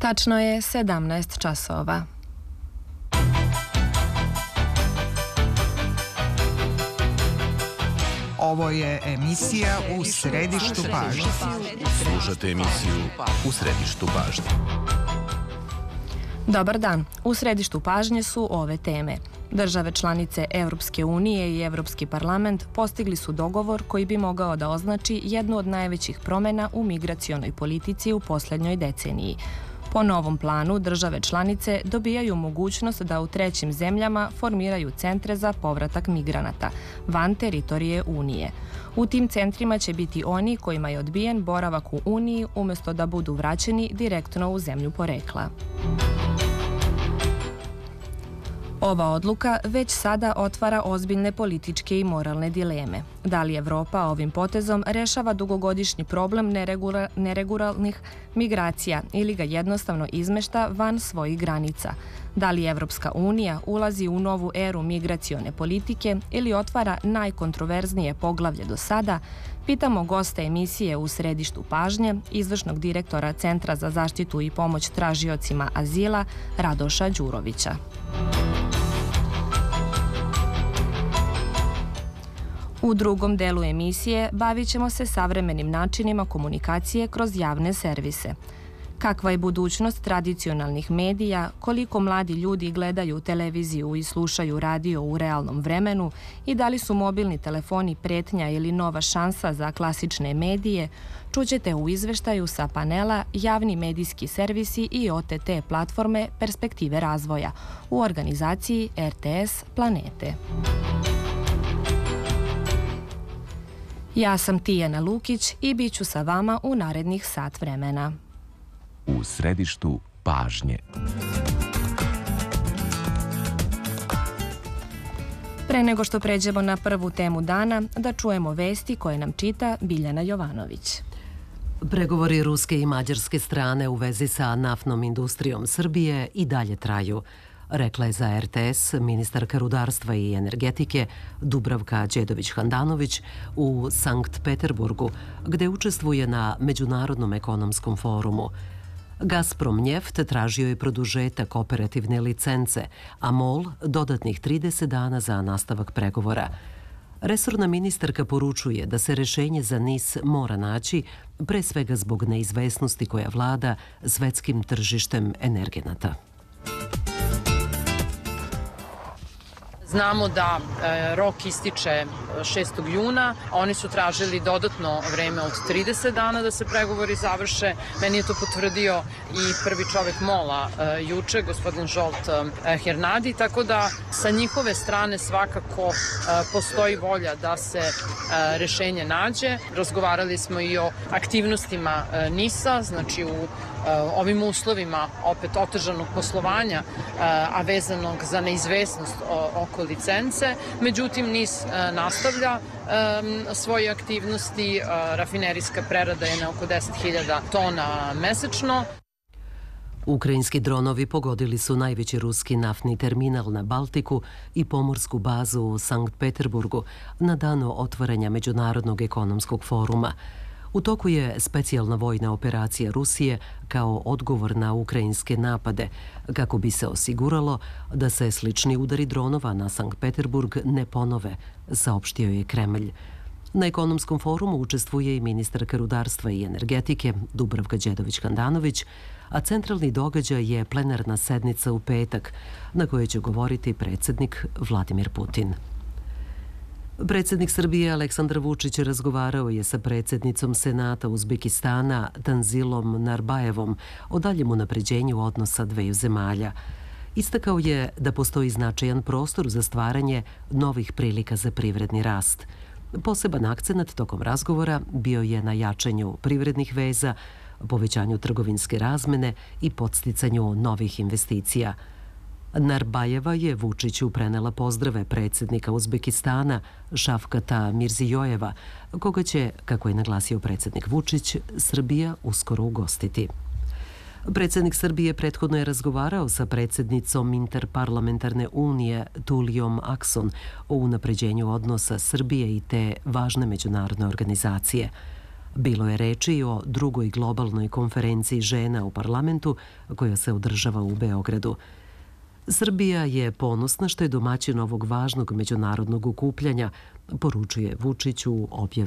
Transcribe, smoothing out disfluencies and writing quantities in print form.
Tačno je 17 časova. Ovo je emisija U središtu pažnje. Slušate emisiju U središtu pažnje. Dobar dan. U središtu pažnje su ove teme. Države članice Evropske unije i Evropski parlament postigli su dogovor koji bi mogao da označi jednu od najvećih promjena u migracionoj politici u posljednjoj deceniji. Po novom planu, države članice dobijaju mogućnost da u trećim zemljama formiraju centre za povratak migranata van teritorije Unije. U tim centrima će biti oni kojima je odbijen boravak u Uniji umjesto da budu vraćeni direktno u zemlju porekla. Ova odluka već sada otvara ozbiljne političke i moralne dileme. Da li Evropa ovim potezom rešava dugogodišnji problem neregularnih migracija ili ga jednostavno izmešta van svojih granica? Da li Evropska unija ulazi u novu eru migracione politike ili otvara najkontroverznije poglavlje do sada? Pitamo gosta emisije U središtu pažnje, izvršnog direktora Centra za zaštitu i pomoć tražiocima azila Radoša Đurovića. U drugom delu emisije bavit ćemo se savremenim načinima komunikacije kroz javne servise. Kakva je budućnost tradicionalnih medija, koliko mladi ljudi gledaju televiziju i slušaju radio u realnom vremenu i da li su mobilni telefoni pretnja ili nova šansa za klasične medije, čućete u izveštaju sa panela Javni medijski servisi i OTT platforme Perspektive razvoja u organizaciji RTS Planete. Ja sam Tijana Lukić i bit ću sa vama u narednih sat vremena. U središtu pažnje. Pre nego što pređemo na prvu temu dana, da čujemo vesti koje nam čita Biljana Jovanović. Pregovori ruske i mađarske strane u vezi sa naftnom industrijom Srbije i dalje traju, rekla je za RTS ministarka rudarstva i energetike Dubravka Đedović-Handanović u Sankt Peterburgu, gde učestvuje na Međunarodnom ekonomskom forumu. Gazprom Njeft tražio je produžetak operativne licence, a MOL dodatnih 30 dana za nastavak pregovora. Resorna ministarka poručuje da se rešenje za NIS mora naći, pre svega zbog neizvesnosti koja vlada svetskim tržištem energenata. Znamo da rok ističe 6. juna, oni su tražili dodatno vreme od 30 dana da se pregovori završe. Meni je to potvrdio i prvi čovek MOL-a juče, gospodin Žolt Hernadi, tako da sa njihove strane svakako postoji volja da se rešenje nađe. Razgovarali smo i o aktivnostima NIS-a, znači u ovim uslovima opet otežanog poslovanja, a vezanog za neizvesnost oko licence. Međutim, NIS nastavlja svoje aktivnosti. Rafinerijska prerada je na oko 10.000 tona mesečno. Ukrajinski dronovi pogodili su najveći ruski naftni terminal na Baltiku i pomorsku bazu u Sankt Peterburgu na danu otvaranja Međunarodnog ekonomskog foruma. U toku je specijalna vojna operacija Rusije kao odgovor na ukrajinske napade, kako bi se osiguralo da se slični udari dronova na Sankt Peterburg ne ponove, saopštio je Kremlj. Na ekonomskom forumu učestvuje i ministarka rudarstva i energetike Dubravka Đedović-Handanović, a centralni događaj je plenarna sednica u petak, na kojoj će govoriti predsjednik Vladimir Putin. Predsjednik Srbije Aleksandar Vučić razgovarao je sa predsjednicom Senata Uzbekistana Tanzilom Narbajevom o daljem unapređenju odnosa dveju zemalja. Istakao je da postoji značajan prostor za stvaranje novih prilika za privredni rast. Poseban akcenat tokom razgovora bio je na jačanju privrednih veza, povećanju trgovinske razmene i podsticanju novih investicija. Narbajeva je Vučiću prenela pozdrave predsjednika Uzbekistana Šafkata Mirzijojeva, koga će, kako je naglasio predsjednik Vučić, Srbija uskoro ugostiti. Predsjednik Srbije prethodno je razgovarao sa predsjednicom Interparlamentarne unije Tulijom Akson o unapređenju odnosa Srbije i te važne međunarodne organizacije. Bilo je reči i o drugoj globalnoj konferenciji žena u parlamentu koja se održava u Beogradu. Srbija je ponosna što je domaćin ovog važnog međunarodnog okupljanja, poručuje Vučić u objavi